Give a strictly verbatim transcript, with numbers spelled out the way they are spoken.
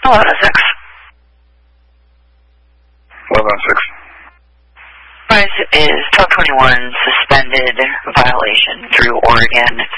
eleven six. eleven six. Price is twelve twenty-one suspended violation through Oregon.